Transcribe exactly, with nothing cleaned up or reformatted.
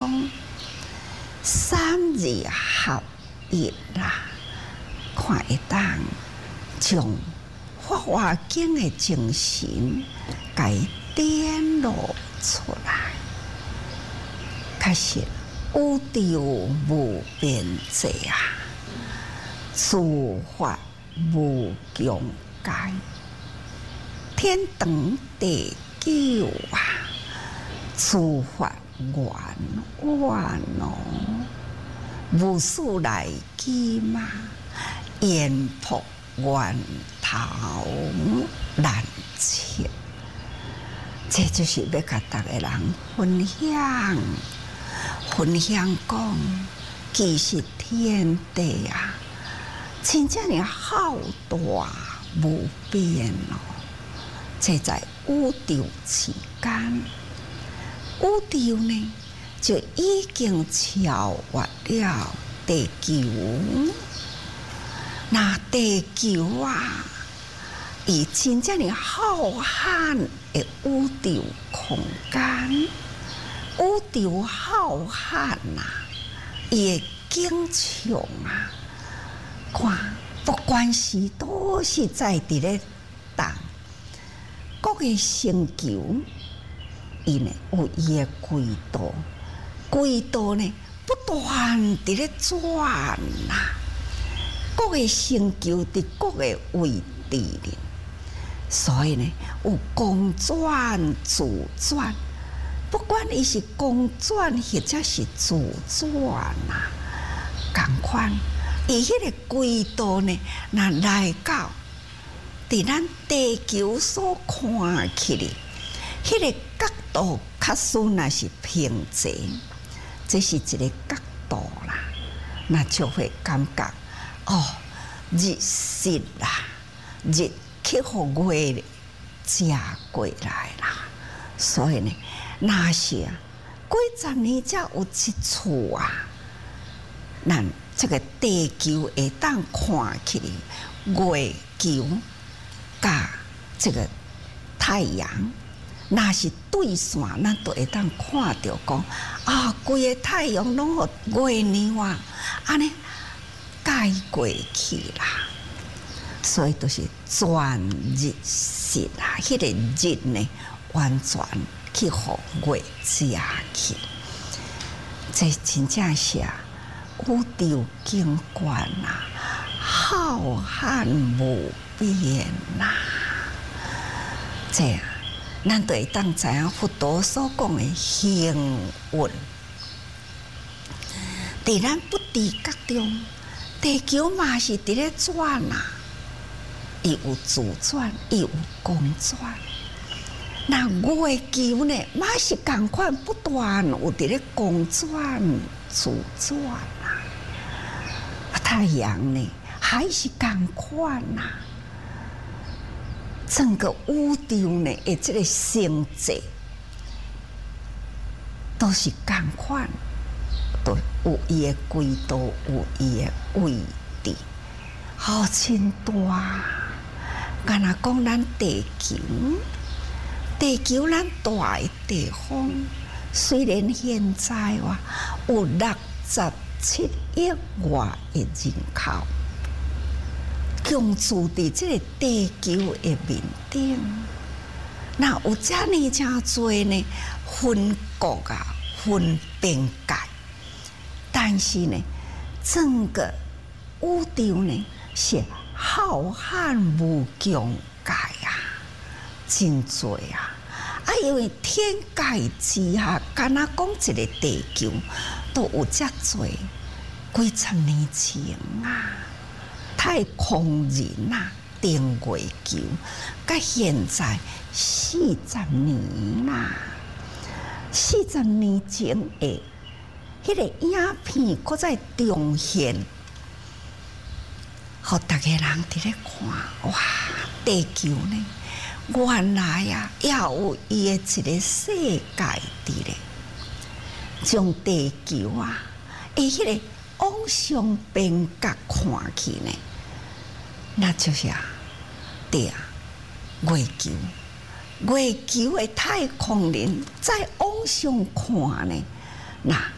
讲三二合一啦，看会当将法华经的精神改点露出来。确实，宇宙无边际啊，诸法无疆界，天长地久啊，诸法圆圆哦，无事来机嘛，缘破源头难切。这就是要甲大家人分享，分享讲，其实天地啊，真正的浩大无边哦。这在宇宙之间，宇宙呢就已经超越了地球。那地球啊，以真正的浩瀚的宇宙空间，宇宙浩瀚呐，伊的景象啊，看不管是都是在伫咧动，各个星球，伊呢有伊的轨道，轨道呢不断伫咧转呐。各个星球伫各个位置里，所以呢有公转自转，不管伊是公转或者是自转啊，同款，伊迄个轨道呢，若来到伫咱地球所看起哩，迄个角度确实若是平直，这是一个角度啦，那就会感觉。哦，日食啦，日去互月食过来啦，所以呢，那是啊，几十年才有一次啊，咱这个地球会当看起月球甲这个太阳，那是对线，咱都会当看到讲啊，规个太阳拢互月亮啊，安尼。盖过去啦，所以都是转日食啦。迄、那个日呢，完全去互月食去。这真正是啊，宇宙景观啊，浩瀚无边呐。这样，咱就会当知影佛陀所讲的行运，伫咱不知觉中。地球嘛是伫咧转啊，伊有自转，伊有公转。那月球呢，嘛是共款，不断有伫咧公转、自转啊。太阳呢，还是共款呐。整个宇宙呢，的这个星际都是共款。都有伊的轨道，有伊的位置，好真大。敢若讲咱地球，地球咱大的地方，虽然现在哇有六十七亿外的人口，共住伫这个地球的面顶，那有遮尼真多呢分国啊，分边界。但是呢，整个宇宙呢是浩瀚无疆界啊，真多啊！啊，因为天界之下，敢若讲一个地球都有遮多，几十年前啊，太空人啊，定月球，到现在四十年啦，四十年前诶。迄个影片搁在重现，互大家人伫咧看，哇！地球呢，原来啊，也有伊的一个世界伫咧，从地球啊，诶，迄个往上边角看去呢，那就是啊，对啊，月球，月球的太空人再往上看呢，那。